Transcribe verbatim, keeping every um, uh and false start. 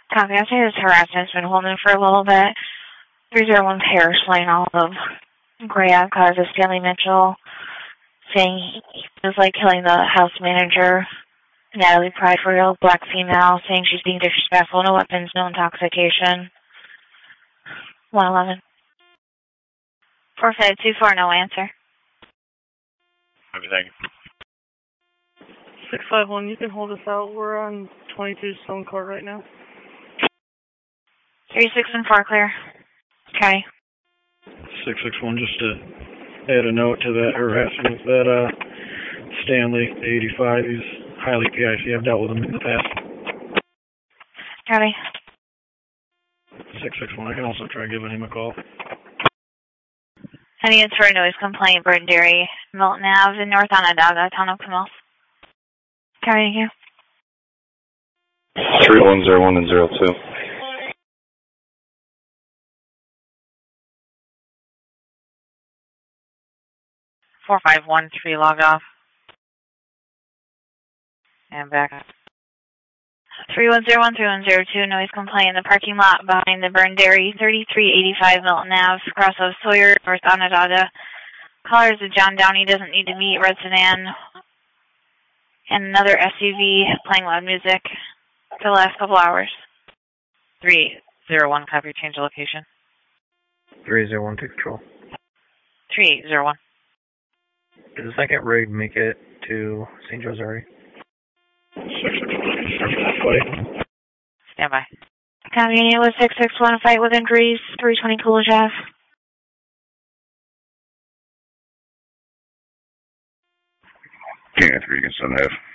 Copy. I'd say this harassment's been holding for a little bit. three zero one Paris laying all of Gray Ave causes Stanley Mitchell saying he was like killing the house manager, Natalie Pride for real, black female, saying she's being disrespectful, no weapons, no intoxication. one eleven. four five two four, no answer. Okay, thank you. six five one, you can hold us out. We're on twenty-two Stone Court right now. three six and four clear. Okay. six six one, just to add a note to that harassment, that uh, Stanley, eighty-five, he's highly P I C. I've dealt with him in the past. Copy. six six one, I can also try giving him a call. Heading in for a noise complaint, Burton Dairy, Milton Ave, in North Onondaga, town of Camille. Copy, thank you. three one zero one and zero two. four five one three, log off. And back. three one zero one three one zero two, noise complaint in the parking lot behind the Burn Dairy, thirty-three eighty-five Milton Ave, cross of Sawyer, North Onondaga. Callers of John Downey doesn't need to meet, red sedan, and another S U V playing loud music for the last couple hours. three zero one, copy, change the location. three zero one, take control. three zero one. Did the second rig make it to Saint Joe's already? Stand by. Copy, with six six one, fight with injuries, three twenty Coolidge Ave. King of three, you can send half.